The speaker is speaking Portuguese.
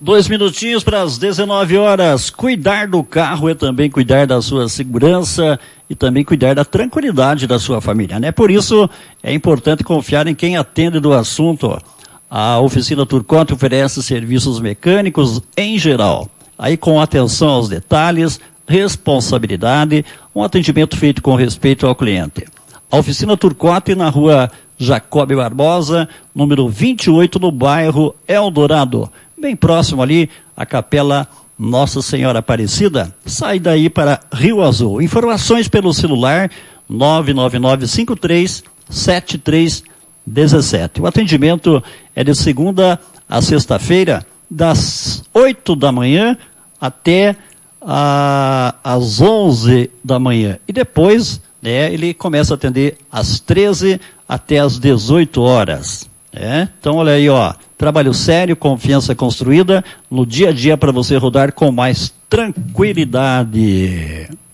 2 minutinhos para as 19 horas. Cuidar do carro é também cuidar da sua segurança e também cuidar da tranquilidade da sua família, né? Por isso, é importante confiar em quem atende do assunto. A oficina Turcotte oferece serviços mecânicos em geral. Aí com atenção aos detalhes, responsabilidade, um atendimento feito com respeito ao cliente. A oficina Turcotte na rua Jacob Barbosa, número 28, no bairro Eldorado. Bem próximo ali, a Capela Nossa Senhora Aparecida. Sai daí para Rio Azul. Informações pelo celular 999537317. O atendimento é de segunda a sexta-feira, das 8 da manhã até às 11 da manhã. E depois, né, ele começa a atender às 13 até às 18 horas. Então, olha aí, ó. Trabalho sério, confiança construída no dia a dia para você rodar com mais tranquilidade.